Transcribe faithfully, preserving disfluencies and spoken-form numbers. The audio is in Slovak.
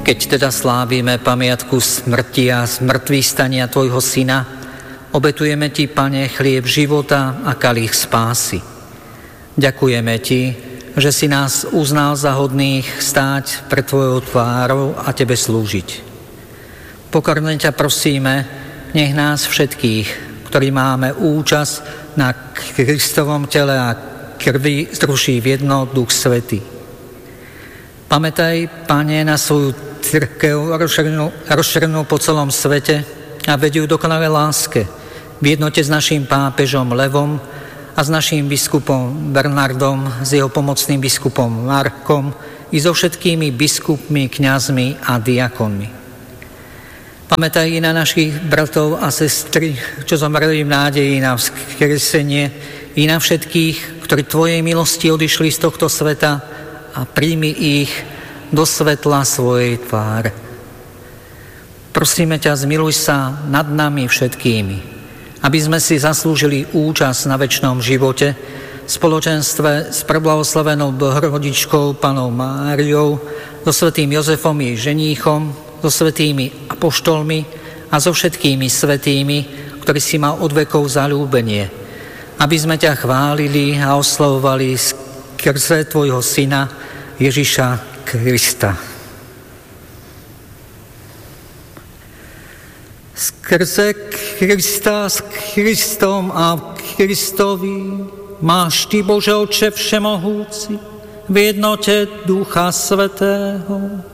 Keď teda slávime pamiatku smrti a zmŕtvychvstania Tvojho Syna, obetujeme Ti, Pane, chlieb života a kalich spásy. Ďakujeme Ti, že si nás uznal za hodných stáť pred Tvojou tvárou a Tebe slúžiť. Pokorne ťa prosíme, nech nás všetkých, ktorí máme účasť na Kristovom tele a krvi, zruší v jedno Duch Svätý. Pamätaj, Pane, na svoju cirkev rozšírenú po celom svete a vedí ju dokonalej láske v jednote s naším pápežom Levom a s naším biskupom Bernardom, s jeho pomocným biskupom Markom i so všetkými biskupmi, kňazmi a diakonmi. Pamätaj i na našich bratov a sestry, čo zomreli v nádeji na vzkriesenie, i na všetkých, ktorí Tvojej milosti odišli z tohto sveta, a príjmi ich do svetla svojej tváre. Prosíme ťa, zmiluj sa nad nami všetkými, aby sme si zaslúžili účasť na večnom živote v spoločenstve s preblahoslavenou Bohorodičkou Pannou Máriou, so svätým Jozefom jej ženíchom, so svätými apoštolmi a so všetkými svätými, ktorí si mal od vekov zaľúbenie, aby sme ťa chválili a oslavovali skrze Tvojho Syna Ježiša Krista. Skrze Krista, s Kristom a v Kristovi máš Ty, Bože Otče všemohúci, v jednote Ducha Svätého,